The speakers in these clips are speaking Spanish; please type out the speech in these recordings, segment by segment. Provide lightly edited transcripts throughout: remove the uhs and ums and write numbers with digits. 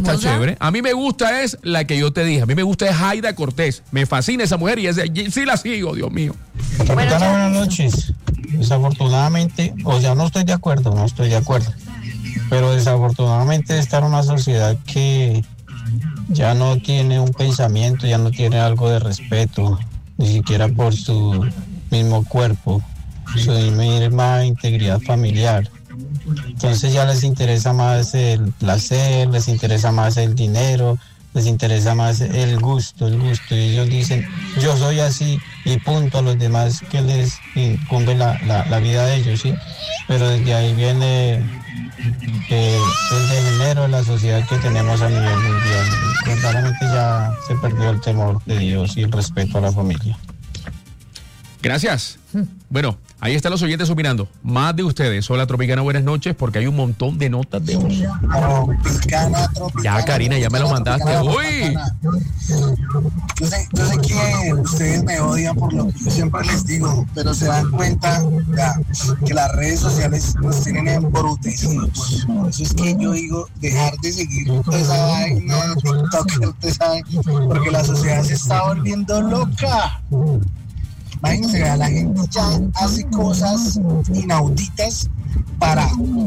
está chévere. A mí me gusta es la que yo te dije. A mí me gusta es Haida Cortés. Me fascina esa mujer y sí la sigo, Dios mío. Capitana, buenas noches. Desafortunadamente, no estoy de acuerdo, pero desafortunadamente está en una sociedad que ya no tiene un pensamiento, ya no tiene algo de respeto, ni siquiera por su mismo cuerpo, su misma integridad familiar. Entonces ya les interesa más el placer, les interesa más el dinero, les interesa más el gusto. Y ellos dicen, yo soy así y punto, a los demás que les incumbe la vida de ellos, ¿sí? Pero desde ahí viene el degenero de la sociedad que tenemos a nivel mundial. Verdaderamente ya se perdió el temor de Dios y el respeto a la familia. Gracias. Bueno, ahí están los oyentes opinando. Más de ustedes. Hola, Tropicana, buenas noches, porque hay un montón de notas de voz. Tropicana. Ya, Karina, ya me lo mandaste. ¡Uy! Yo sé que ustedes me odian por lo que yo siempre les digo, pero se dan cuenta que las redes sociales nos tienen embrutecidos. Por eso es que yo digo, dejar de seguir toda esa vaina, TikTok, porque la sociedad se está volviendo loca. Imagínense, la gente ya hace cosas inauditas para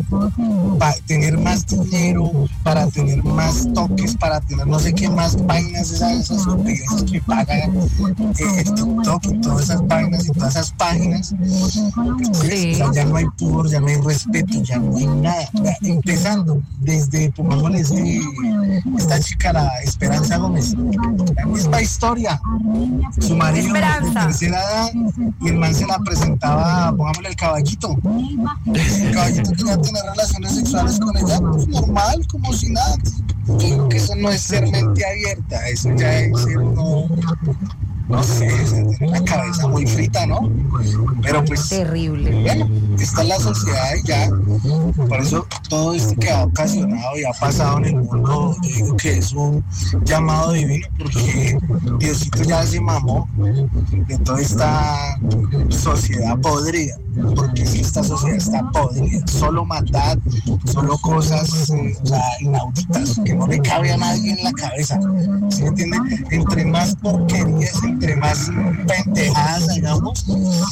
tener más dinero, para tener más toques, para tener no sé qué más vainas, esas estupideces que pagan el TikTok y todas esas vainas y todas esas páginas. Sí. O sea, ya no hay pudor, ya no hay respeto, ya no hay nada. Empezando desde, pongámosle, esta chica, la Esperanza Gómez, la misma historia. Su marido de tercera edad y el man se la presentaba, pongámosle, el caballito. El caballito quería tener relaciones sexuales con ella, pues normal, como si nada. Yo digo que eso no es ser mente abierta, eso ya es ser uno, no sé, tener la cabeza muy frita, ¿no? Pero pues terrible. Bueno, está en la sociedad y ya, por eso todo esto que ha ocasionado y ha pasado en el mundo, yo digo que es un llamado divino, porque Diosito ya se mamó de toda esta sociedad podrida, porque es que esta sociedad está podrida, solo maldad, solo cosas inauditas, que no le cabe a nadie en la cabeza, ¿sí me entiende? Entre más porquerías, entre más pendejadas hagamos,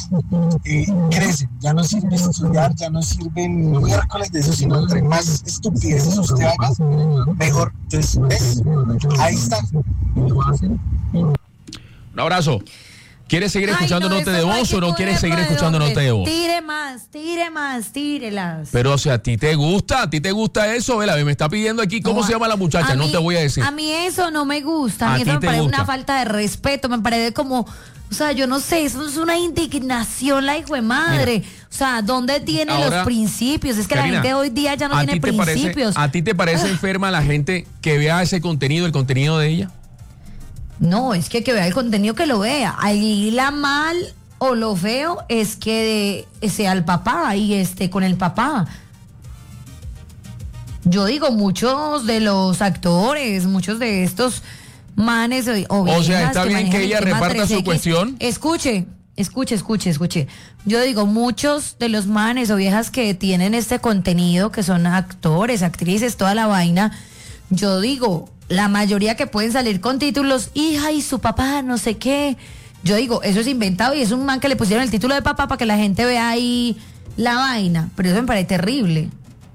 crecen. Ya no sirve estudiar, ya no sirven miércoles de eso, sino entre más estupideces usted haga, mejor. Entonces, ¿ves? Ahí está. Un abrazo. ¿Quieres seguir escuchando Nota de Voz o no quieres seguir escuchando Nota de Voz? Tire más, tírelas. Pero o sea, ¿a ti te gusta eso? Vela, me está pidiendo aquí cómo se llama la muchacha, no te voy a decir. A mí eso no me gusta, a mí eso me parece una falta de respeto, me parece como, o sea, yo no sé, eso es una indignación, la hijo de madre. Mira, o sea, ¿dónde tiene ahora los principios? Es que Karina, la gente hoy día ya no tiene principios. ¿A ti te parece enferma la gente que vea ese contenido, el contenido de ella? No, es que vea el contenido, que lo vea. Ahí la mal o lo feo es que sea el papá y esté con el papá. Yo digo, muchos de los actores, muchos de estos manes o sea, está bien que ella reparta su cuestión. Escuche. Yo digo, muchos de los manes o viejas que tienen este contenido, que son actores, actrices, toda la vaina, yo digo, la mayoría que pueden salir con títulos, hija y su papá, no sé qué. Yo digo, eso es inventado y es un man que le pusieron el título de papá para que la gente vea ahí la vaina. Pero eso me parece terrible.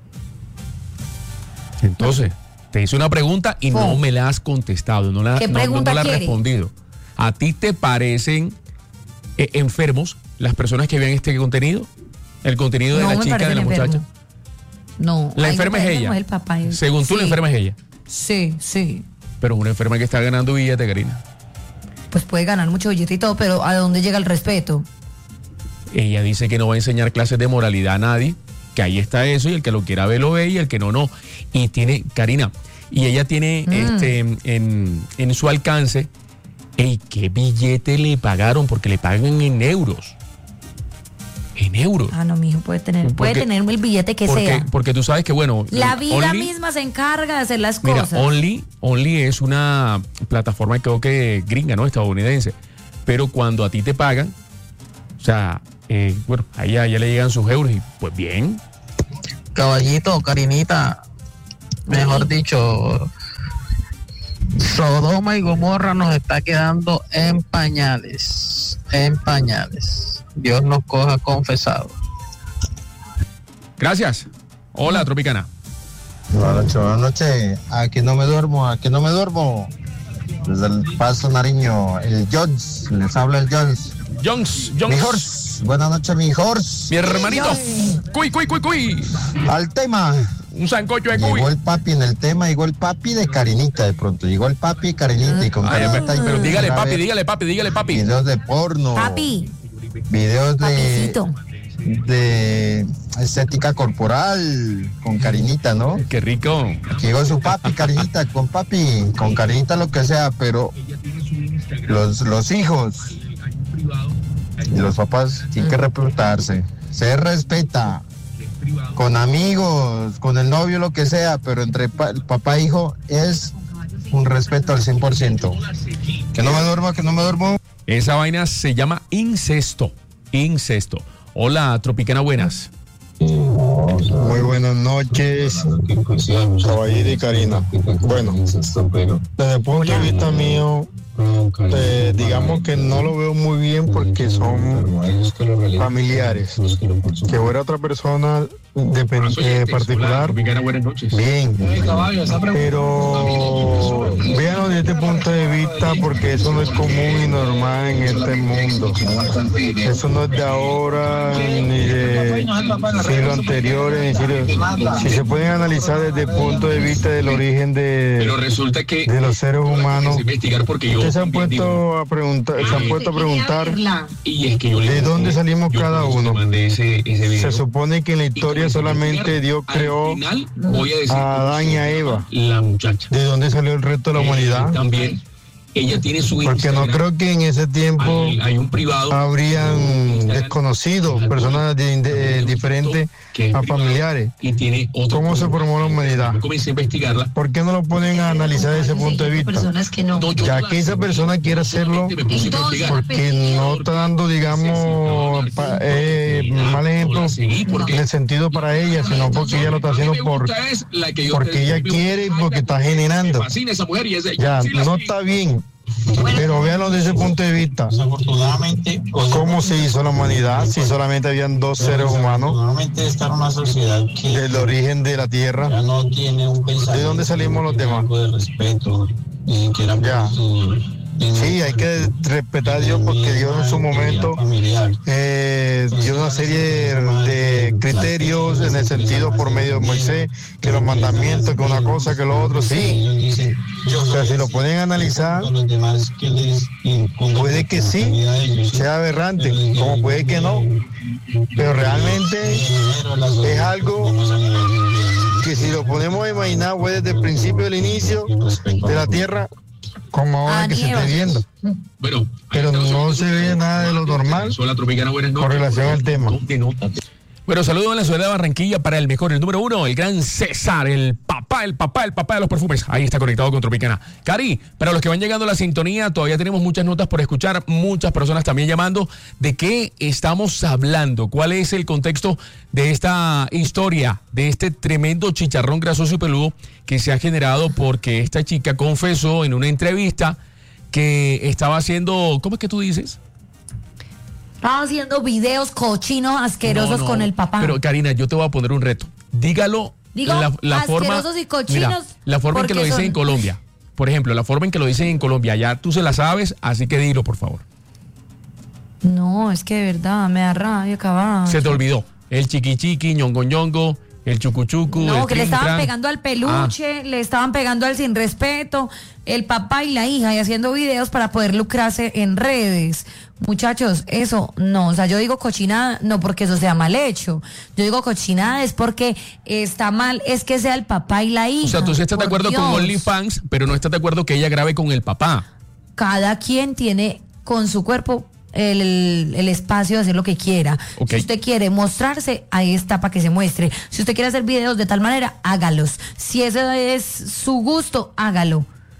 Entonces, te hice una pregunta y no me la has contestado, no la has respondido. ¿A ti te parecen enfermos las personas que vean este contenido? El contenido de la chica, de la muchacha. No. La enferma es ella. El papá. Según tú, la enferma es ella. Sí. Pero es una enferma que está ganando billete, Karina. Pues puede ganar mucho billete y todo, pero ¿a dónde llega el respeto? Ella dice que no va a enseñar clases de moralidad a nadie, que ahí está eso, y el que lo quiera ver lo ve y el que no. Y tiene, Karina, y ella tiene en su alcance, ¿qué billete le pagaron? Porque le pagan en euros. En euros. Ah, no, mijo, puede tener el billete que sea. Porque tú sabes que, bueno, la vida misma se encarga de hacer las cosas. Mira, Only es una plataforma, creo que gringa, ¿no? Estadounidense. Pero cuando a ti te pagan, o sea, bueno, a ella le llegan sus euros y pues bien. Caballito, Karinita, mejor dicho, Sodoma y Gomorra nos está quedando en pañales. Dios nos coja confesado. Gracias. Hola, Tropicana. Buenas noches. Aquí no me duermo. Desde el Paso Nariño, el Jones. Les habla el Jones. Jones. Mi Horse. Buenas noches, mi Horse. Mi hermanito. Cuy. Al tema. Un sancocho de cuy. Llegó el papi en el tema, llegó el papi de Karinita de pronto. Llegó el papi Karinita y con Karinita. Pero dígale papi. Videos de porno. Papi. Videos Papicito. de estética corporal con Karinita, ¿no? Qué rico. Llegó su papi, Karinita, con Karinita lo que sea, pero los hijos y los papás tienen que reportarse. Se respeta. Con amigos, con el novio, lo que sea, pero entre papá e hijo es un respeto al 100%. Que no me duermo. Esa vaina se llama incesto. Hola, Tropicana, buenas. Muy buenas noches, caballero y Karina. Bueno, desde el punto de vista mío, digamos que no lo veo muy bien porque son familiares. Que fuera otra persona particular, bien, pero véanlo desde este punto de vista porque eso no es común y normal en este mundo. Eso no es de ahora ni de siglos anteriores. Si se pueden analizar desde el punto de vista del origen de los seres humanos, ustedes se han puesto a preguntar de dónde salimos cada uno. Se supone que en la historia solamente Dios creó a Adán y a Eva. ¿De dónde salió el resto de la humanidad? También ella tiene su porque no creo que en ese tiempo hay un privado habrían desconocidos, personas diferentes a familiares. Y tiene otro. ¿Cómo se formó la humanidad? Yo comencé a investigarla. ¿Por qué no lo ponen a analizar desde ese punto de vista? Ya que esa persona quiere hacerlo porque no está dando, digamos, mal ejemplo en el sentido para ella, sino porque ella lo está haciendo porque ella quiere y porque está generando. Ya, no está bien. Pero véanlo desde ese punto de vista. Desafortunadamente, ¿cómo se hizo la humanidad si solamente habían dos seres humanos? Desafortunadamente está en una sociedad que del origen de la tierra. ya no tiene un pensamiento. ¿De dónde salimos los demás? De respeto, ni siquiera Ya. Sí, hay que respetar a Dios porque Dios en su momento dio una serie de criterios en el sentido por medio de Moisés, que los mandamientos, que una cosa, que lo otro, sí. O sea, si lo pueden analizar, puede que sí, sea aberrante, como puede que no, pero realmente es algo que si lo ponemos a imaginar fue desde el principio del inicio de la tierra, como ahora que se esté viendo. Bueno, pero no se ve nada de lo normal con relación al tema. Bueno, saludos en la ciudad de Barranquilla para el mejor, el número 1, el gran César, el papá de los perfumes. Ahí está conectado con Tropicana. Cari, para los que van llegando a la sintonía, todavía tenemos muchas notas por escuchar, muchas personas también llamando. ¿De qué estamos hablando? ¿Cuál es el contexto de esta historia, de este tremendo chicharrón grasoso y peludo que se ha generado porque esta chica confesó en una entrevista que estaba haciendo, ¿cómo es que tú dices? Estaba haciendo videos cochinos asquerosos con el papá. Pero Karina, yo te voy a poner un reto. Digo la forma, asquerosos y cochinos. Mira, la forma en que lo dicen en Colombia. Por ejemplo, la forma en que lo dicen en Colombia. Ya tú se la sabes, así que dilo, por favor. No, es que de verdad me da rabia acabar. Se te olvidó. El chiqui, ñongo, el chucu. No, el que le estaban tran. pegando al peluche, le estaban pegando al sin respeto, el papá y la hija, y haciendo videos para poder lucrarse en redes. Muchachos, eso no, o sea, yo digo cochinada no porque eso sea mal hecho, yo digo cochinada es porque está mal, es que sea el papá y la hija. O sea, tú sí estás de por acuerdo Dios. con OnlyFans, pero no estás de acuerdo que ella grabe con el papá. Cada quien tiene con su cuerpo el espacio de hacer lo que quiera. Okay. Si usted quiere mostrarse, ahí está para que se muestre. Si usted quiere hacer videos de tal manera, hágalos. Si ese es su gusto, hágalo.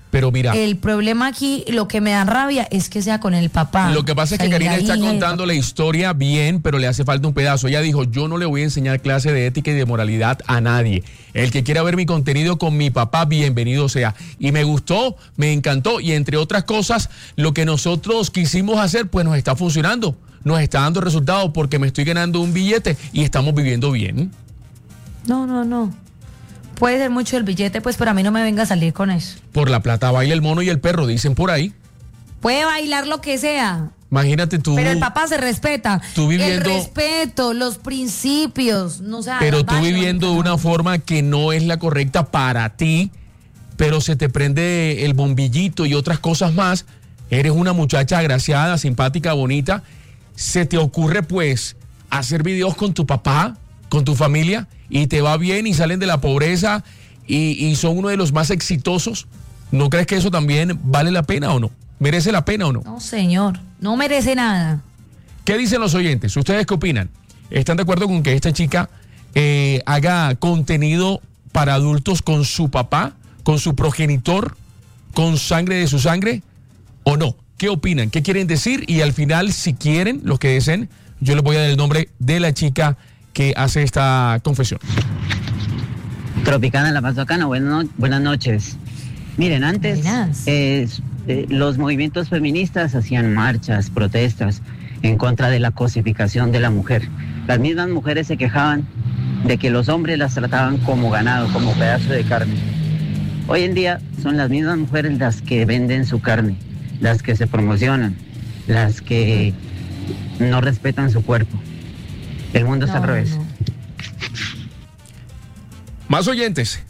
Pero mira, El problema aquí, lo que me da rabia es que sea con el papá. lo que pasa es O que sea, y Karina la está hija y el contando la historia bien, pero le hace falta un pedazo. Ella dijo, yo no le voy a enseñar clase de ética y de moralidad a nadie. El que quiera ver mi contenido con mi papá, bienvenido sea. Y me gustó, me encantó, y entre otras cosas, lo que nosotros quisimos hacer, pues nos está funcionando. Nos está dando resultados porque me estoy ganando un billete y estamos viviendo bien. No. Puede ser mucho el billete, pues, pero a mí no me venga a salir con eso. Por la plata baila el mono y el perro, dicen por ahí. Puede bailar lo que sea, Imagínate tú. pero el papá se respeta. tú viviendo- El respeto, los principios, no sé. Pero tú viviendo de una forma que no es la correcta para ti, pero se te prende el bombillito y otras cosas más. Eres una muchacha agraciada, simpática, bonita. Se te ocurre, pues, hacer videos con tu papá, con tu familia, y te va bien y salen de la pobreza y son uno de los más exitosos. ¿No crees que eso también vale la pena o no? ¿Merece la pena o no? No, señor, no merece nada. ¿Qué dicen los oyentes? ¿Ustedes qué opinan? ¿Están de acuerdo con que esta chica haga contenido para adultos con su papá, con su progenitor, con sangre de su sangre o no? ¿Qué opinan? ¿Qué quieren decir? Y al final, si quieren, los que deseen, yo les voy a dar el nombre de la chica que hace esta confesión. Tropicana, La Paz Bacana, buenas noches. Miren, antes Buenas. los movimientos feministas hacían marchas, protestas en contra de la cosificación de la mujer. Las mismas mujeres se quejaban de que los hombres las trataban como ganado, como pedazo de carne. Hoy en día son las mismas mujeres las que venden su carne, las que se promocionan, las que no respetan su cuerpo. El mundo está al revés. No. Más oyentes,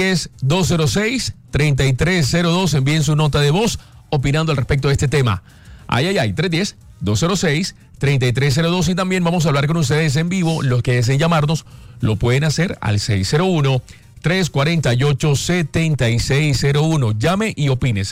310-206-3302. Envíen su nota de voz opinando al respecto de este tema. 310-206-3302. Y también vamos a hablar con ustedes en vivo. Los que deseen llamarnos lo pueden hacer al 601-348-7601. Llame y opine.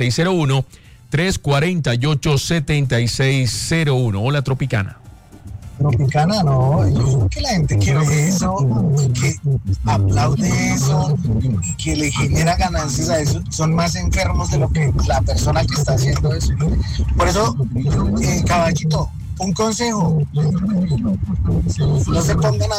601-348-7601. Hola, Tropicana. Tropicana, no, yo creo que la gente que ve eso, que aplaude eso y que le genera ganancias a eso, son más enfermos de lo que la persona que está haciendo eso. Por eso, caballito, un consejo, no se pongan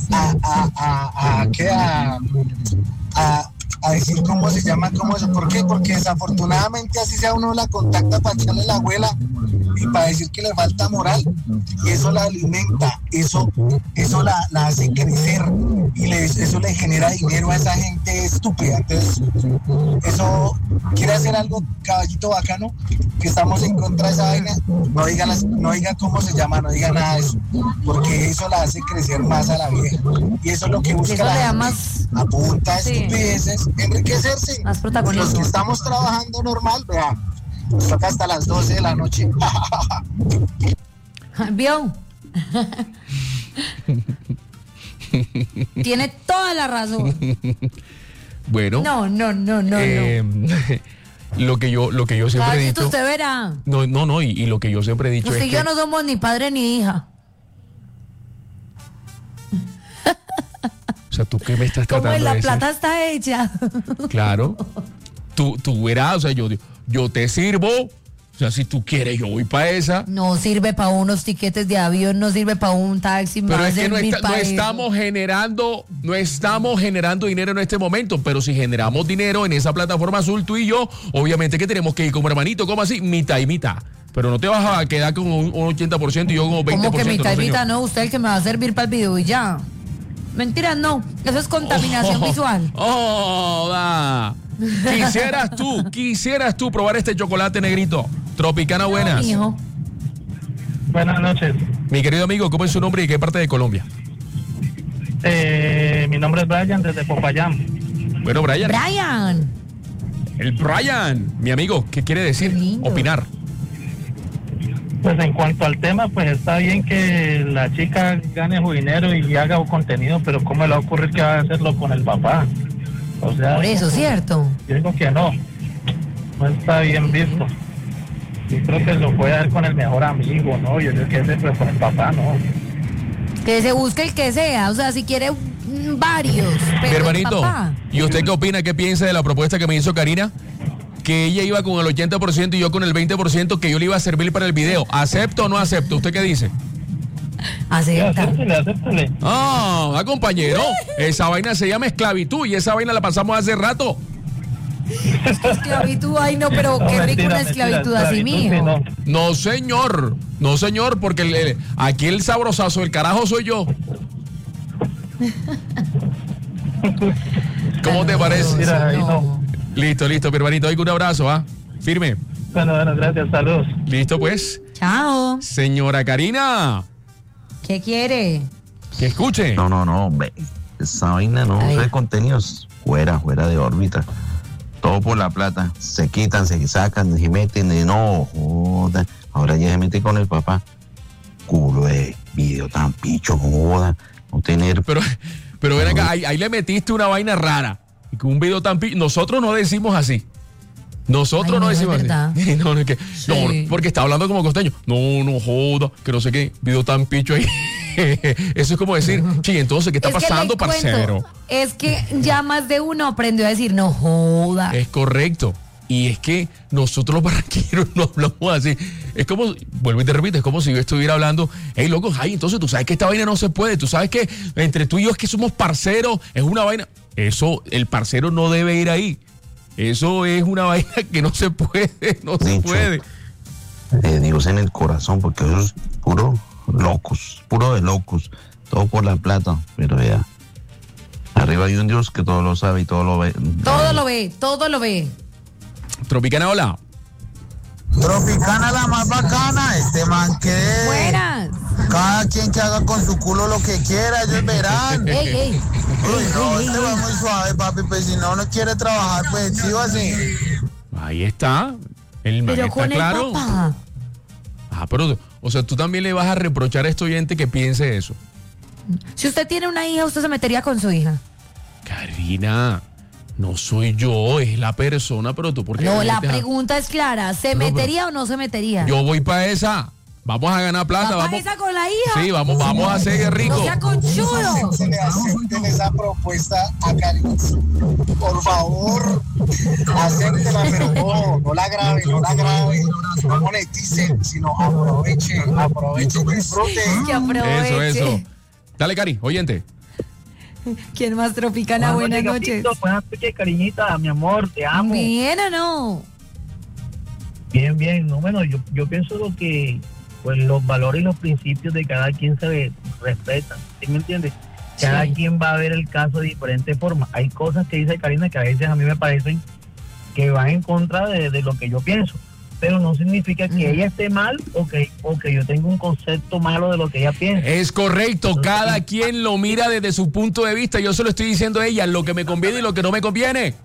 a decir cómo se llama, cómo eso. ¿Por qué? Porque desafortunadamente así sea uno la contacta para echarle la abuela y para decir que le falta moral, y eso la alimenta, eso la hace crecer y eso le genera dinero a esa gente estúpida. Entonces, eso quiere hacer algo, caballito bacano, que estamos en contra de esa vaina, no diga cómo se llama, no diga nada de eso, porque eso la hace crecer más a la vieja, y eso es lo que busca Eso la le da gente, más- a punta de sí, estupideces, enriquecerse. más protagonismo. Los que estamos trabajando normal, vea, nos toca hasta las 12 de la noche. ¿Vio? Tiene toda la razón. Bueno. No. Lo que yo siempre he Caballito, dicho. usted verá. No, y lo que yo siempre he dicho Usted es y yo que no somos ni padre ni hija. o sea, ¿tú qué me estás Como tratando la de decir? plata está hecha. Claro. Tú verás, o sea, yo te sirvo. O sea, si tú quieres, yo voy para esa. No sirve para unos tiquetes de avión, no sirve para un taxi. Pero va a es que no, servir no pa' eso. estamos generando dinero en este momento. Pero si generamos dinero en esa plataforma azul, tú y yo, obviamente que tenemos que ir como hermanito, como así, mitad y mitad. Pero no te vas a quedar con un 80% y yo con un 20%. Como que mitad y no, mitad, señor. no, usted el que me va a servir para el video y ya. Mentiras, no. Eso es contaminación visual. Da. Quisieras tú probar este chocolate negrito. Tropicana, buenas. No, mijo. Buenas noches. Mi querido amigo, ¿cómo es su nombre y qué parte de Colombia? Mi nombre es Brian desde Popayán. Bueno, Brian. Brian. El Brian, mi amigo, ¿qué quiere decir? Qué lindo. Opinar. Pues en cuanto al tema, pues está bien que la chica gane su dinero y haga un contenido, pero ¿cómo le va a ocurrir que va a hacerlo con el papá? O sea, Por eso, ¿cierto? yo digo que no está bien visto. Yo creo que lo puede hacer con el mejor amigo, ¿no? Yo creo que ese, pero con el papá, no. Que se busque el que sea. O sea, si quiere varios. Mi Pero el hermanito, papá. ¿y usted qué opina? ¿Qué piensa de la propuesta que me hizo Karina? que ella iba con el 80% y yo con el 20%, que yo le iba a servir para el video. ¿Acepto o no acepto? ¿Usted qué dice? Acepta. Acéptale. Ah, compañero, esa vaina se llama esclavitud y esa vaina la pasamos hace rato. Esclavitud, ay no, pero qué rico una esclavitud así, mijo. No, señor. No, señor, porque aquí el sabrosazo, el carajo soy yo. ¿Cómo te parece? Mira, ahí no. Listo, mi hermanito. Oiga, un abrazo, ¿ah? Firme. Bueno, gracias, saludos. Listo, pues. Chao. Señora Karina, ¿Qué quiere? que escuche. No, ve. Esa vaina no Ay. es contenidos fuera de órbita. Todo por la plata. Se quitan, se sacan, se meten, no joda. Ahora ya se mete con el papá. Culo de video tan picho, como joda. No tener. Pero ven acá, ahí le metiste una vaina rara. Y con un video tan nosotros no decimos así. Nosotros Ay, no no, es decimos verdad. así. No, es que, Sí. no, porque está hablando como costeño. No joda, que no sé qué, video tan picho ahí. Eso es como decir, sí, entonces, ¿qué está Es que pasando, le cuento, parcero? Es que ya más de uno aprendió a decir no joda. Es correcto. Y es que nosotros los barranqueros no hablamos así. Es como, vuelvo y te repito, es como si yo estuviera hablando, hey, loco, ay, entonces tú sabes que esta vaina no se puede, tú sabes que entre tú y yo es que somos parceros, es una vaina. Eso, el parcero no debe ir ahí. Eso es una vaina que no se puede, no se Dicho. puede. Dios en el corazón, porque eso es puro de locos, todo por la plata, pero ya, arriba hay un Dios que todo lo sabe y todo lo ve. Todo lo ve. Tropicana, hola. Tropicana la más bacana, este man que Buenas. cada quien que haga con su culo lo que quiera, ellos verán. Ey. Uy, no, este va muy suave, papi, pues si no quiere trabajar, pues sí va así. Ahí está. El man Pero está con claro. el papá. Pero, o sea, tú también le vas a reprochar a este oyente que piense eso. Si usted tiene una hija, usted se metería con su hija. Karina, no soy yo, es la persona, pero tú, ¿por qué No, me la metes a- pregunta es clara. ¿Se No, pero- metería o no se metería? Yo voy para esa. Vamos a ganar plata. ¿Va pa' Vamos. esa con la hija? Sí, vamos a hacer rico. No sea conchudo. Acepten esa propuesta a Karina. Por favor, acéptela, pero no la grabe, no moneticen, sino aprovechen, disfruten. Que aproveche. Eso. Dale, Cari, oyente. ¿Quién más tropicana? Buenas noches. Buenas noches, cariñita, mi amor, te amo. ¿Bien o no? Bien. No, bueno, yo pienso lo que, pues los valores y los principios de cada quien se respetan, ¿sí me entiendes? Cada Sí. quien va a ver el caso de diferente forma. Hay cosas que dice Karina que a veces a mí me parecen que van en contra de lo que yo pienso, pero no significa que ella esté mal o que yo tenga un concepto malo de lo que ella piensa. Es correcto, cada quien lo mira desde su punto de vista. Yo se lo estoy diciendo a ella, lo que me conviene y lo que no me conviene.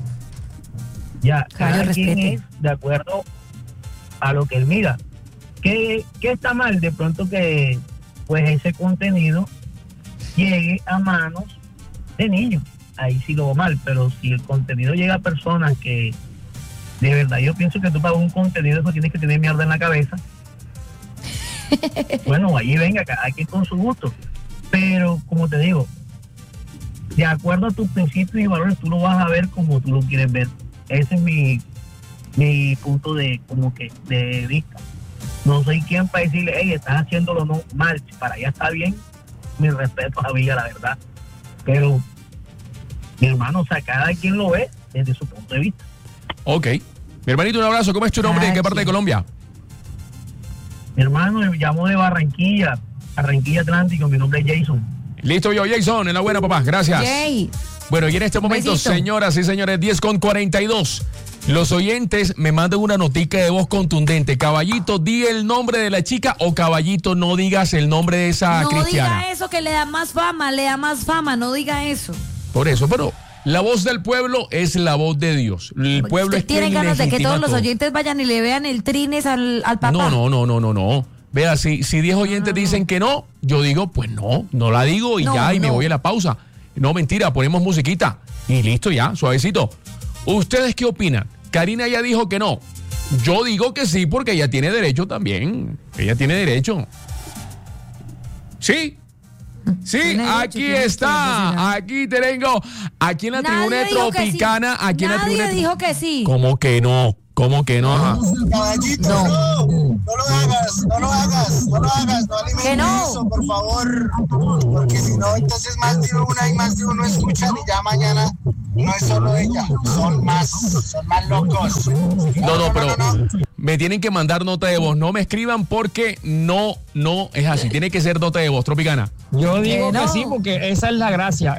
Ya, Claro, cada quien respete. es de acuerdo a lo que él mira. ¿Qué está mal? De pronto que pues ese contenido llegue a manos de niños. Ahí sí lo veo mal, pero si el contenido llega a personas que de verdad yo pienso que tú para un contenido eso tienes que tener mierda en la cabeza. Bueno, ahí venga, cada quien con su gusto. Pero como te digo, de acuerdo a tus principios y valores, tú lo vas a ver como tú lo quieres ver. Ese es mi punto de vista. No soy quien para decirle, hey, estás haciéndolo no mal, para allá está bien, mi respeto a Villa, la verdad. Pero, mi hermano, o sea, cada quien lo ve desde su punto de vista. Ok. Mi hermanito, un abrazo. ¿Cómo es tu nombre? ¿En qué parte de Colombia? Mi hermano, me llamo de Barranquilla Atlántico, mi nombre es Jason. Listo, yo, Jason. En la buena, papá. Gracias. Jay. Bueno, y en este momento, besito. señoras y señores, 10:42. Los oyentes me mandan una notica de voz contundente. Caballito, di el nombre de la chica o caballito, no digas el nombre de esa No cristiana. diga eso, que le da más fama, no diga eso. Por eso, pero la voz del pueblo es la voz de Dios. El pueblo ¿Usted es quien tiene ganas de que legitima todos los todo. oyentes vayan y le vean el trines al papá? No. Vea, si 10 oyentes dicen que no, yo digo, pues no la digo y No, ya, y me no. voy a la pausa. No, mentira, ponemos musiquita y listo ya, suavecito. ¿Ustedes qué opinan? Karina ya dijo que no. Yo digo que sí porque ella tiene derecho también. Ella tiene derecho. ¿Sí Sí, Tiene derecho, aquí tiene está. usted, Aquí tengo. Aquí en la Nadie tribuna dijo que sí. tropicana. Aquí en la Nadie tribuna. dijo que sí. ¿Cómo que no? ¿Cómo que no? Ajá. Caballito, no lo hagas, no alimentes Que no. eso, por favor, porque si no, entonces más de una y más de uno escuchan y ya mañana no es solo ella, son más locos. No, pero me tienen que mandar nota de voz. No me escriban porque no es así. Tiene que ser nota de voz, Tropicana. Yo digo Que no. que sí, porque esa es la gracia.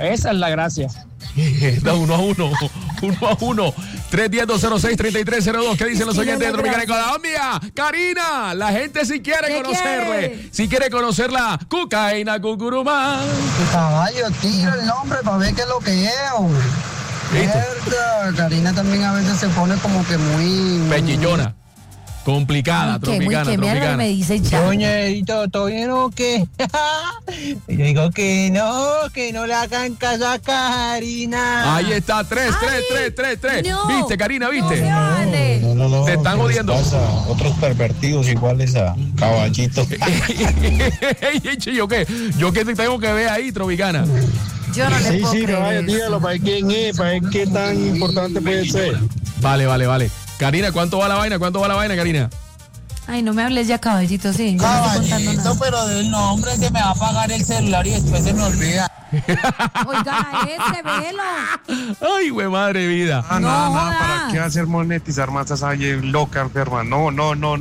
Da 1-1. 1-1. 310-206-3302. ¿Qué dicen los Sí, oyentes de no, Tropicana gracias. Colombia? Karina, la gente sí quiere ¿Qué conocerle. quiere? Si quiere conocerla, Cucaína Cucurumá. Caballo, tira el nombre para ver qué es lo que es, hombre. ¿Viste? Mierda, Karina también a veces se pone como que muy... Pechillona. Complicada, Que muy Tropicana, que mierda Tropicana. me dice ya. Doñerito, ¿todo bien o qué? Yo digo que no le hagan caso a Karina. Ahí está, 3. no. ¿Viste, Karina? ¿Viste? No, vale. No. Te están ¿qué les jodiendo. pasa? Otros pervertidos iguales a Caballito. ¿Yo qué? ¿Yo qué te tengo que ver ahí, Tropicana? Yo no le puedo creer eso. dígalo para ver quién es, para ver qué tan importante puede ser. Vale. Karina, ¿cuánto va la vaina, Karina? Ay, no me hables ya, caballito, sí. Yo no estoy contando Caballito, nada. pero del nombre que me va a apagar el celular y después se me olvida. Oiga, velo. Ay, güey, madre vida. No jodas. ¿Para qué hacer monetizar más a esa loca enferma? No.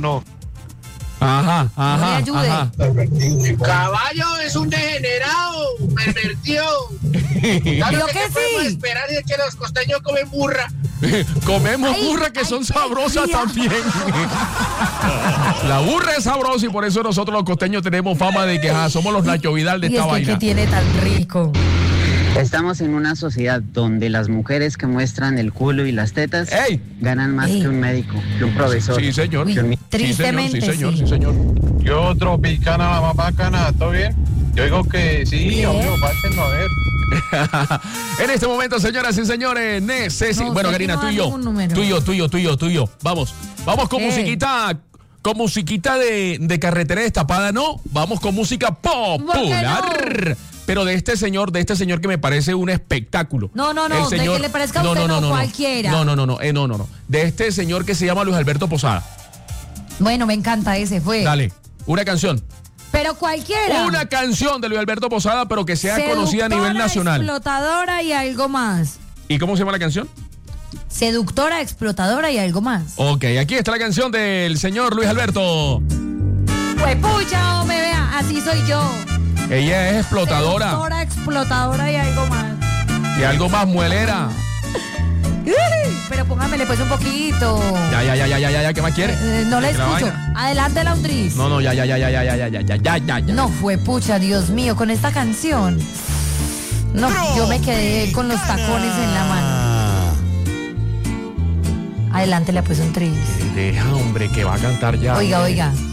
Ajá. No me ayude. Pervertidos iguales. Caballo es un degenerado, pervertido. Yo que sí. Esperar de que los costeños comen burra. Comemos Ay, burra que ay, son qué sabrosas fría. también. La burra es sabrosa y por eso nosotros los costeños tenemos fama de que somos los Nacho Vidal de Y esta es que vaina. ¿qué tiene tan rico? Estamos en una sociedad donde las mujeres que muestran el culo y las tetas ¡Ey! ganan más Ey. que un médico, que un profesor. Sí, señor. Uy, que un- tristemente, Sí, señor. Yo, Tropicana, la más bacana, ¿todo bien? Yo digo que sí, Bien. hombre, pásenlo a ver. En este momento, señoras y señores, No, bueno, sé Karina, que no tú y da yo. ningún número. Tú y yo. Vamos con ¿Qué? musiquita de carretera destapada, ¿no? Vamos con música popular. Pero de este señor que me parece un espectáculo. No, El de que le parezca a usted, no, cualquiera. No. De este señor que se llama Luis Alberto Posada. Bueno, me encanta ese, fue. Dale, una canción. Pero cualquiera. Una canción de Luis Alberto Posada, pero que sea conocida a nivel Seductora, nacional. Explotadora y algo más. ¿Y cómo se llama la canción? Seductora, explotadora y algo más. Ok, aquí está la canción del señor Luis Alberto. Pues pucha, me vea, así soy yo. Ella es explotadora Seductora, explotadora y algo más. y algo más muelera. Pero póngamele pues un poquito. Ya, ¿qué más quiere? No le ¿Que la escucho. vaina? Adelante, la actriz. No, ya. No fue pucha, Dios mío, con esta canción. No, yo me quedé con los tacones en la mano. Adelante, le pues un tris. Deja, hombre, que va a cantar ya. Oiga.